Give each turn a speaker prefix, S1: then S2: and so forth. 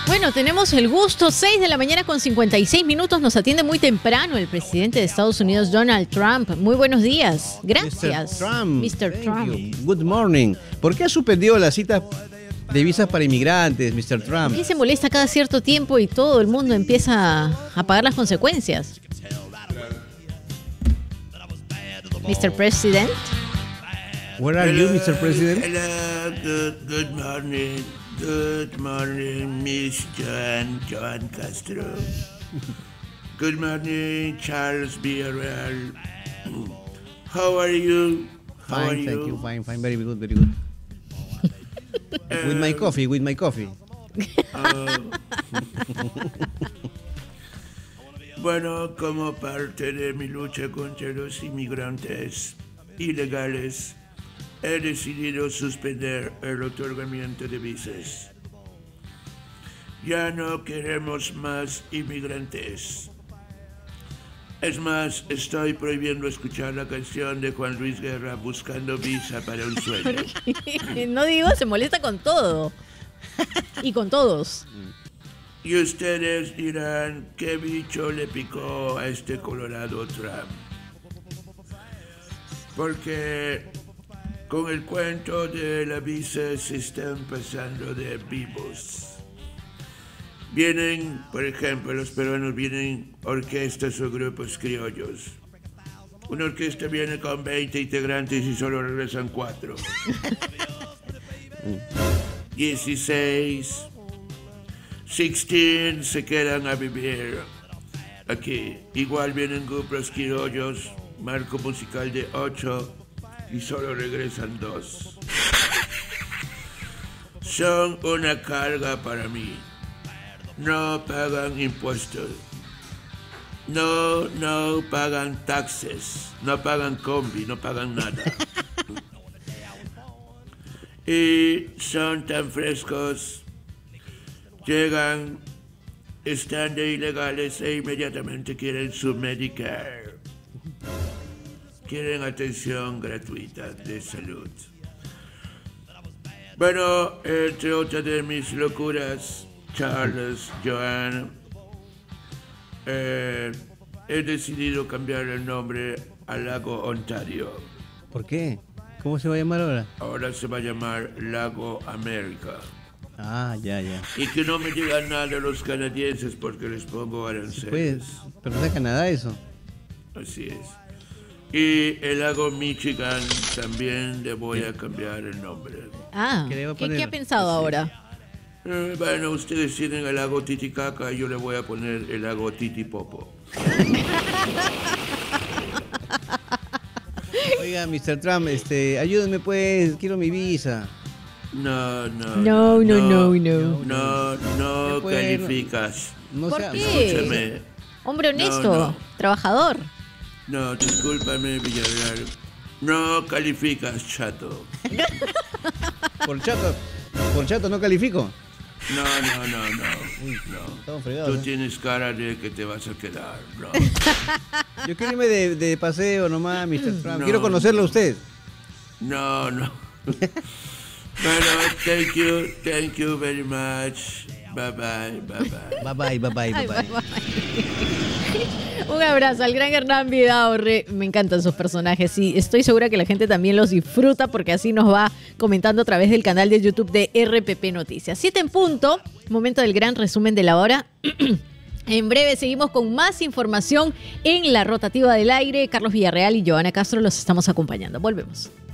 S1: Bueno, tenemos el gusto, 6 de la mañana con 56 minutos, nos atiende muy temprano el presidente de Estados Unidos, Donald Trump. Muy buenos días. Gracias,
S2: Mr. Trump. Good morning. ¿Por qué ha suspendido las citas de visas para inmigrantes, Mr. Trump?
S1: ¿Por qué se molesta cada cierto tiempo y todo el mundo empieza a pagar las consecuencias? Mr. President.
S2: Where are you, Mr. President?
S3: Hello, good morning. Good morning, Miss Joan Castro. Good morning, Charles Villarreal. How are you?
S2: Fine, thank you. Fine, very good, very good. With my coffee.
S3: Bueno, como parte de mi lucha contra los inmigrantes ilegales, he decidido suspender el otorgamiento de visas. Ya no queremos más inmigrantes. Es más, estoy prohibiendo escuchar la canción de Juan Luis Guerra, Buscando visa para un sueño.
S1: No digo, se molesta con todo. Y con todos.
S3: Y ustedes dirán, ¿qué bicho le picó a este Colorado Trump? Porque con el cuento de la visa se están pasando de vivos. Vienen, por ejemplo, los peruanos vienen orquestas o grupos criollos. Una orquesta viene con 20 integrantes y solo regresan 4. 16 se quedan a vivir aquí. Igual vienen grupos criollos, marco musical de 8 y solo regresan 2. Son una carga para mí. No pagan impuestos. No pagan taxes. No pagan combi, no pagan nada. Y son tan frescos. Llegan, están de ilegales e inmediatamente quieren su Medicare. Quieren atención gratuita de salud. Bueno, entre otras de mis locuras, Charles, Joan, he decidido cambiar el nombre al lago Ontario.
S2: ¿Por qué? ¿Cómo se va a llamar ahora?
S3: Ahora se va a llamar Lago América.
S2: Ah, ya.
S3: Y que no me digan nada los canadienses porque les pongo aranceles.
S2: Pues, pero no es Canadá eso.
S3: Así es. Y el lago Michigan también le voy a cambiar el nombre.
S1: Ah, ¿qué ha pensado ahora?
S3: Bueno, ustedes tienen el lago Titicaca y yo le voy a poner el lago Titipopo.
S2: Oiga, Mr. Trump, ayúdenme pues, quiero mi visa.
S3: No calificas.
S1: ¿Por qué?
S3: Escúchame.
S1: Hombre honesto, trabajador.
S3: No, discúlpame, Villarreal. No calificas, chato.
S2: ¿Por chato no califico?
S3: No.
S2: Estamos fregados.
S3: Tú tienes cara de que te vas a quedar, no.
S2: Yo quiero irme de paseo nomás, Mr. Trump. Quiero conocerlo a usted.
S3: No. Bueno, thank you very much. Bye.
S2: Bye.
S1: Un abrazo al gran Hernán Vidaurre. Me encantan sus personajes y estoy segura que la gente también los disfruta porque así nos va comentando a través del canal de YouTube de RPP Noticias. 7 en punto, momento del gran resumen de la hora. En breve seguimos con más información en la rotativa del aire. Carlos Villarreal y Joana Castro los estamos acompañando. Volvemos.